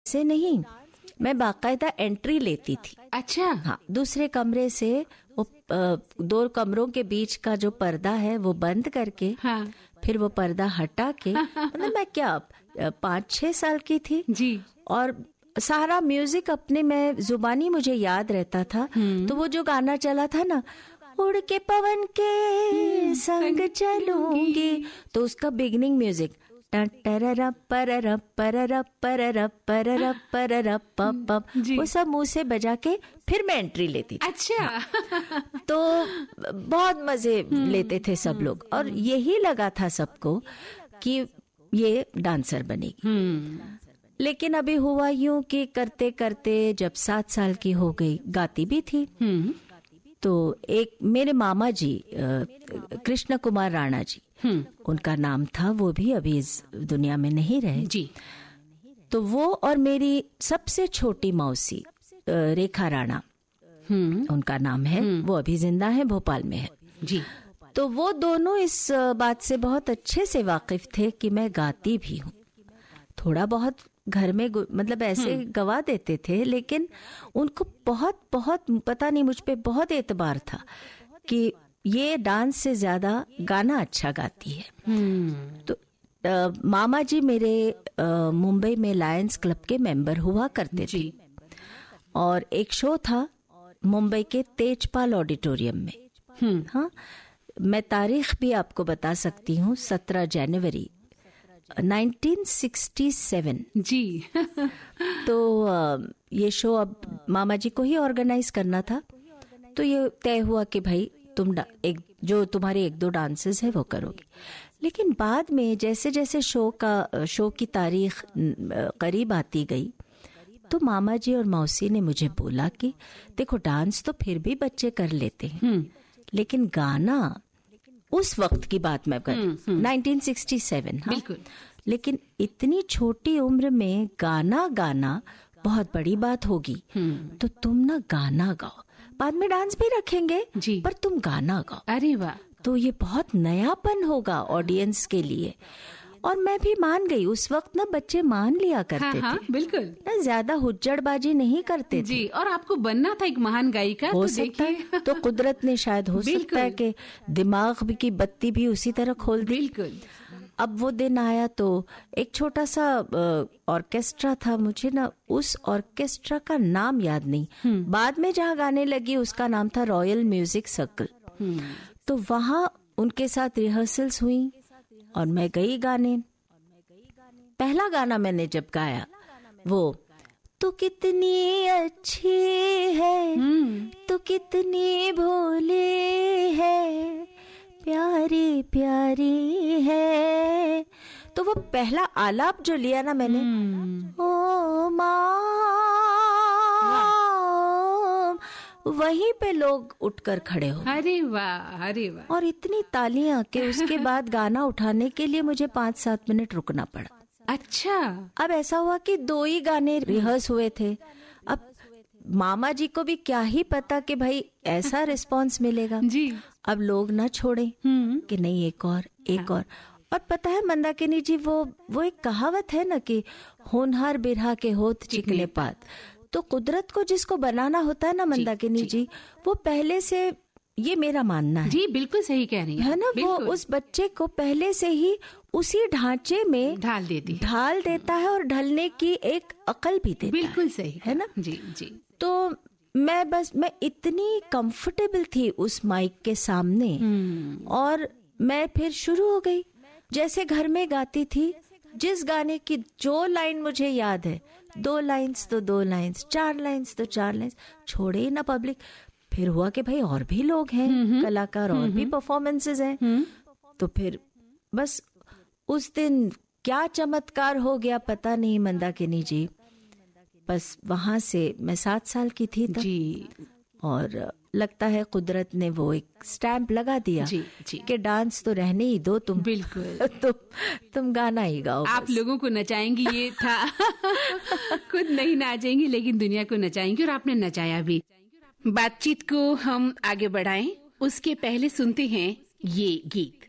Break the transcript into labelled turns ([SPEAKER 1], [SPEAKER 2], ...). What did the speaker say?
[SPEAKER 1] से नहीं, मैं बाकायदा एंट्री लेती थी।
[SPEAKER 2] अच्छा।
[SPEAKER 1] हाँ, दूसरे कमरे से वो 2 कमरों के बीच का जो पर्दा है वो बंद करके,
[SPEAKER 2] हाँ।
[SPEAKER 1] फिर वो पर्दा हटा के, मतलब मैं क्या 5-6 साल की थी
[SPEAKER 2] जी।
[SPEAKER 1] और सारा म्यूजिक अपने में जुबानी मुझे याद रहता था। तो वो जो गाना चला था ना, उड़ के पवन के संग चलूंगी, तो उसका बिगनिंग म्यूजिक वो सब मुंह से बजा के फिर मैं एंट्री लेती थी।
[SPEAKER 2] अच्छा।
[SPEAKER 1] तो बहुत मजे लेते थे सब लोग, और यही लगा था सबको कि ये डांसर बनेगी। लेकिन अभी हुआ यूं कि करते करते जब 7 साल की हो गई, गाती भी थी। तो एक मेरे मामा जी कृष्ण कुमार राणा जी, उनका नाम था, वो भी अभी इस दुनिया में नहीं रहे
[SPEAKER 2] जी।
[SPEAKER 1] तो वो और मेरी सबसे छोटी मौसी रेखा राणा, उनका नाम है, वो अभी जिंदा है, भोपाल में है
[SPEAKER 2] जी।
[SPEAKER 1] तो वो दोनों इस बात से बहुत अच्छे से वाकिफ थे कि मैं गाती भी हूँ। थोड़ा बहुत घर में मतलब ऐसे गवा देते थे, लेकिन उनको बहुत बहुत पता नहीं, मुझ पे बहुत एतबार था कि ये डांस से ज्यादा गाना अच्छा गाती है। तो मामा जी मेरे मुंबई में लायंस क्लब के मेंबर हुआ करते थे, और एक शो था मुंबई के तेजपाल ऑडिटोरियम में। हाँ, मैं तारीख भी आपको बता सकती हूँ, 17 जनवरी 1967 जी। तो ये शो अब मामा जी को ही ऑर्गेनाइज करना था। तो ये तय हुआ कि भाई तुम जो तुम्हारे 1-2 डांसेस है वो करोगे। लेकिन बाद में जैसे जैसे शो की तारीख करीब आती गई, तो मामा जी और मौसी ने मुझे बोला कि देखो, डांस तो फिर भी बच्चे कर लेते हैं, लेकिन गाना, उस वक्त की बात मैं कर 1967, हाँ?
[SPEAKER 2] बिल्कुल।
[SPEAKER 1] लेकिन इतनी छोटी उम्र में गाना गाना बहुत बड़ी बात होगी, तो तुम ना गाना गाओ, बाद में डांस भी रखेंगे
[SPEAKER 2] जी, पर
[SPEAKER 1] तुम गाना गाओ।
[SPEAKER 2] अरे वाह,
[SPEAKER 1] तो ये बहुत नयापन होगा ऑडियंस के लिए। और मैं भी मान गई। उस वक्त ना बच्चे मान लिया करते थे,
[SPEAKER 2] बिल्कुल
[SPEAKER 1] ना, ज्यादा हुज्जड़बाजी नहीं करते
[SPEAKER 2] जी।
[SPEAKER 1] थे।
[SPEAKER 2] और आपको बनना था एक महान गायिका,
[SPEAKER 1] हो
[SPEAKER 2] तो
[SPEAKER 1] सकता है तो कुदरत ने शायद, हो सकता है कि दिमाग की बत्ती भी उसी तरह खोल दी।
[SPEAKER 2] बिल्कुल।
[SPEAKER 1] अब वो दिन आया तो एक छोटा सा ऑर्केस्ट्रा था, मुझे ना उस ऑर्केस्ट्रा का नाम याद नहीं, बाद में जहाँ गाने लगी उसका नाम था रॉयल म्यूजिक सर्कल। तो वहाँ उनके साथ रिहर्सल्स हुई और मैं गई गाने। पहला गाना मैंने जब गाया वो तू कितनी अच्छी है, तू कितनी भोली है, प्यारी प्यारी है, तो वो पहला आलाप जो लिया ना मैंने, ओ माँ, वहीं पे लोग उठकर खड़े हो।
[SPEAKER 2] अरे वाह, अरे वाह।
[SPEAKER 1] और इतनी तालियां कि उसके बाद गाना उठाने के लिए मुझे 5-7 मिनट रुकना पड़ा।
[SPEAKER 2] अच्छा।
[SPEAKER 1] अब ऐसा हुआ कि 2 ही गाने रिहर्स हुए थे। अब मामा जी को भी क्या ही पता कि भाई ऐसा रिस्पांस मिलेगा
[SPEAKER 2] जी।
[SPEAKER 1] अब लोग ना छोड़े कि नहीं, एक और। और पता है मंदाकिनी जी, वो एक कहावत है ना कि होनहार बिरहा के होत चिकने पात। तो कुदरत को जिसको बनाना होता है ना मंदाकिनी जी, वो पहले से, ये मेरा मानना है
[SPEAKER 2] जी, बिल्कुल सही कह रही
[SPEAKER 1] है ना, वो उस बच्चे को पहले से ही उसी ढांचे में ढाल देता है और ढलने की एक अकल भी देता है।
[SPEAKER 2] बिल्कुल सही
[SPEAKER 1] है ना
[SPEAKER 2] जी जी।
[SPEAKER 1] तो मैं इतनी कंफर्टेबल थी उस माइक के सामने, और मैं फिर शुरू हो गई जैसे घर में गाती थी। जिस गाने की जो लाइन मुझे याद है, 2 लाइन्स तो 2 लाइन्स, 4 लाइन्स तो 4 लाइन्स, छोड़े ही ना पब्लिक। फिर हुआ कि भाई और भी लोग हैं कलाकार, और भी परफॉर्मेंसेस हैं। तो फिर बस उस दिन क्या चमत्कार हो गया पता नहीं मंदाकिनी जी। बस वहां से मैं 7 साल की थी तब
[SPEAKER 2] जी,
[SPEAKER 1] और लगता है कुदरत ने वो एक स्टैंप लगा दिया
[SPEAKER 2] जी, जी।
[SPEAKER 1] कि डांस तो रहने ही दो तुम,
[SPEAKER 2] बिल्कुल
[SPEAKER 1] तुम गाना ही गाओ,
[SPEAKER 2] आप लोगों को नचाएंगी, ये था। खुद नहीं नाचेंगी लेकिन दुनिया को नचाएंगी, और आपने नचाया भी। बातचीत को हम आगे बढ़ाएं उसके पहले सुनते हैं ये गीत।